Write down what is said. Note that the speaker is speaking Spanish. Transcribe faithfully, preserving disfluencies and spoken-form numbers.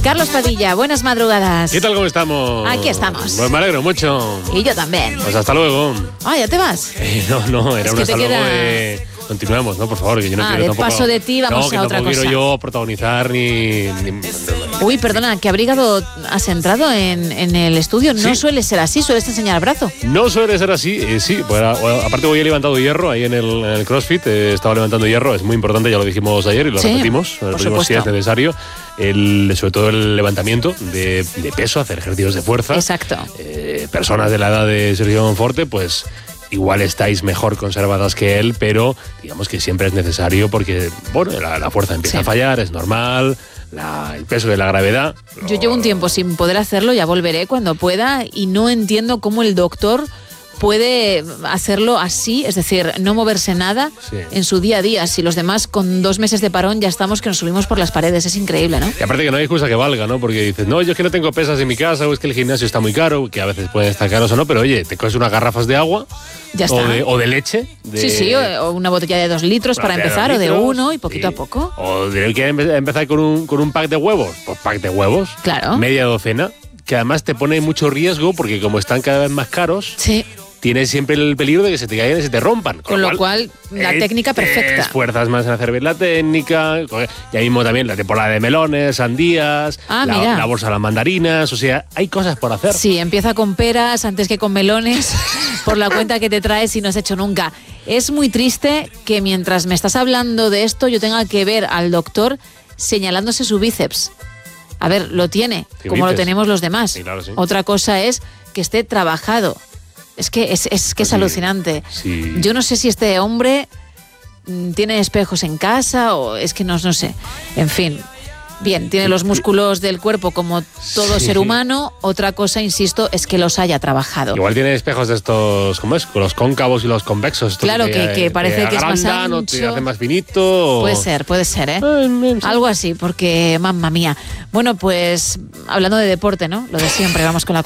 Carlos Padilla, buenas madrugadas. ¿Qué tal, cómo estamos? Aquí estamos. Pues me alegro mucho. Y yo también. Pues hasta luego. Ah, ¿ya te vas? Eh, no, no, era Es un que hasta te luego queda- de... Continuamos, ¿no? Por favor, que yo no Ah, quiero de tampoco... paso de ti vamos no, que a otra tampoco cosa. quiero yo protagonizar ni... ni- Uy, perdona, ¿qué abrigado has entrado en, en el estudio? No Sí. suele ser así, sueles enseñar el brazo. No suele ser así, eh, sí. Pues, a- bueno, aparte hoy he levantado hierro ahí en el, en el CrossFit, he estado levantando hierro, es muy importante, ya lo dijimos ayer y lo Sí, repetimos. por Lo repetimos si es supuesto. necesario. El, sobre todo el levantamiento de, de peso, hacer ejercicios de fuerza. Exacto. Eh, personas de la edad de Sergio Monforte, pues igual estáis mejor conservadas que él, pero digamos que siempre es necesario porque, bueno, la, la fuerza empieza Sí. a fallar, es normal, la- el peso de la gravedad. Yo llevo un tiempo sin poder hacerlo, ya volveré cuando pueda y no entiendo cómo el doctor puede hacerlo así, es decir, no moverse nada Sí. en su día a día. Si los demás con dos meses de parón ya estamos que nos subimos por las paredes, es increíble, ¿no? Y aparte que no hay excusa que valga, ¿no? Porque dices, no, yo es que no tengo pesas en mi casa, o es que el gimnasio está muy caro, que a veces pueden estar caros o no, pero oye, te coges unas garrafas de agua Ya o está. de, o de leche. de- Sí, sí, o o una botella de dos litros para de empezar, dos o de litros, uno y poquito sí. a poco. O de que empe- empezar con un, con un pack de huevos, pues pack de huevos, Claro. media docena, que además te pone mucho riesgo porque como están cada vez más caros, Sí, tienes siempre el peligro de que se te caigan y se te rompan. con lo cual, la eh, técnica te perfecta. esfuerzas más en hacer bien la técnica. Ya mismo también la temporada de melones, sandías, Ah, la, mira. la bolsa de las mandarinas. O sea, hay cosas por hacer. Sí, empieza con peras antes que con melones, por la cuenta que te traes y no has hecho nunca. Es muy triste que mientras me estás hablando de esto, yo tenga que ver al doctor señalándose su bíceps. A ver, lo tiene, ¿Qué como lo dices? tenemos los demás. Sí, claro, sí. Otra cosa es que esté trabajado. Es que es, es, que es Sí, alucinante. sí. Yo no sé si este hombre mm, tiene espejos en casa o es que no, no sé. En fin. Bien, tiene los músculos del cuerpo como todo Sí. ser humano. Otra cosa, insisto, es que los haya trabajado. Igual tiene espejos de estos, ¿cómo es? Con los cóncavos y los convexos. estos Claro, que- que parece que es más agrandan o te ancho. hacen más finito. o- Puede ser, puede ser, ¿eh? Ay, men, sí. Algo así, porque mamma mía. Bueno, pues hablando de deporte, ¿no? Lo de siempre, vamos con la